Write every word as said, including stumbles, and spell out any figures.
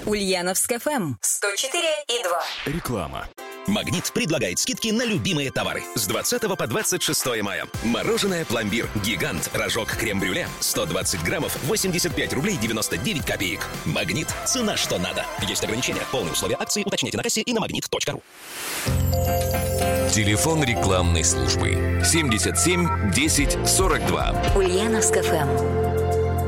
Ульяновск эф эм сто четыре и два. Реклама. «Магнит» предлагает скидки на любимые товары с двадцатого по двадцать шестое мая. Мороженое «Пломбир», гигант, рожок, крем-брюле, сто двадцать граммов, восемьдесят пять рублей девяносто девять копеек. «Магнит» – цена, что надо. Есть ограничения. Полные условия акции уточните на кассе и на магнит точка ру. Телефон рекламной службы семьдесят семь десять сорок два. Ульяновск эф эм.